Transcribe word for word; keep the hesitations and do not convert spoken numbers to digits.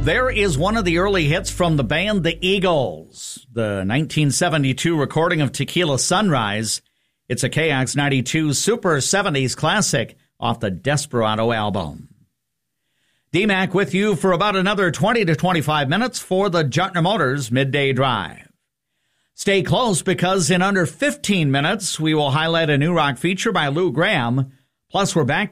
There is one of the early hits from the band The Eagles, the nineteen seventy-two recording of Tequila Sunrise. It's a K X ninety-two Super seventies classic off the Desperado album. D-Mac with you for about another twenty to twenty-five minutes for the Juntner Motors Midday Drive. Stay close because in under fifteen minutes, we will highlight a new rock feature by Lou Gramm. Plus, we're back